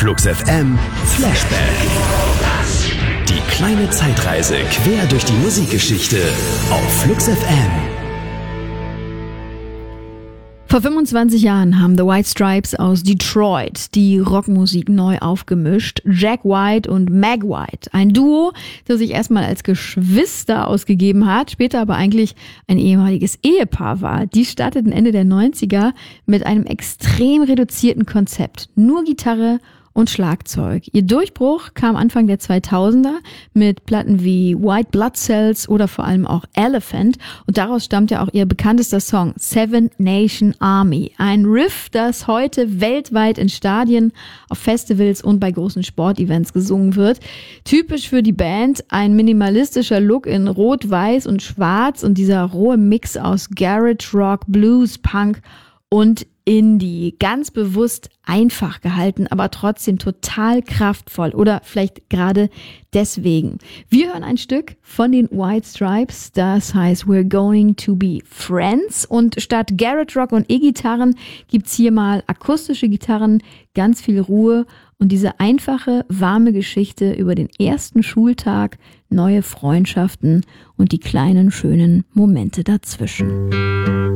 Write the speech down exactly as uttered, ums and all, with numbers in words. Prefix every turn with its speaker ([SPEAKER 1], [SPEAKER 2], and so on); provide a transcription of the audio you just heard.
[SPEAKER 1] Flux F M Flashback. Die kleine Zeitreise quer durch die Musikgeschichte auf Flux F M.
[SPEAKER 2] Vor fünfundzwanzig Jahren haben The White Stripes aus Detroit die Rockmusik neu aufgemischt. Jack White und Meg White, ein Duo, das sich erstmal als Geschwister ausgegeben hat, später aber eigentlich ein ehemaliges Ehepaar war. Die starteten Ende der neunziger mit einem extrem reduzierten Konzept. Nur Gitarre und Schlagzeug. Ihr Durchbruch kam Anfang der zweitausender mit Platten wie White Blood Cells oder vor allem auch Elephant, und daraus stammt ja auch ihr bekanntester Song Seven Nation Army. Ein Riff, das heute weltweit in Stadien, auf Festivals und bei großen Sportevents gesungen wird. Typisch für die Band ein minimalistischer Look in Rot, Weiß und Schwarz und dieser rohe Mix aus Garage Rock, Blues, Punk und Indie. Ganz bewusst einfach gehalten, aber trotzdem total kraftvoll, oder vielleicht gerade deswegen. Wir hören ein Stück von den White Stripes, das heißt We're Going to Be Friends, und statt Garage Rock und E-Gitarren gibt's hier mal akustische Gitarren, ganz viel Ruhe und diese einfache, warme Geschichte über den ersten Schultag, neue Freundschaften und die kleinen, schönen Momente dazwischen.